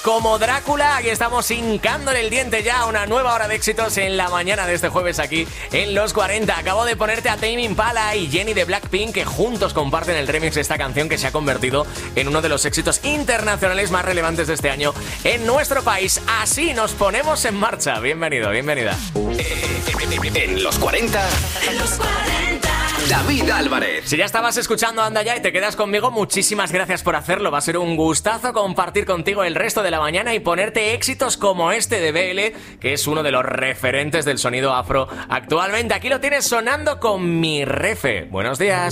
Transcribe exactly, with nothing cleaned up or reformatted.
como Drácula. Aquí estamos hincándole el diente ya a una nueva hora de éxitos en la mañana de este jueves aquí en Los cuarenta. Acabo de ponerte a Tame Impala y Jennie de Blackpink, que juntos comparten el remix de esta canción que se ha convertido en uno de los éxitos internacionales más relevantes de este año en nuestro país. Así nos ponemos en marcha. Bienvenido, bienvenida. En Los cuarenta, en Los cuarenta, David Álvarez. Si ya estabas escuchando Anda Ya y te quedas conmigo, muchísimas gracias por hacerlo. Va a ser un gustazo compartir contigo el resto de la mañana y ponerte éxitos como este de B L, que es uno de los referentes del sonido afro actualmente. Aquí lo tienes sonando con Mi Refe. Buenos días.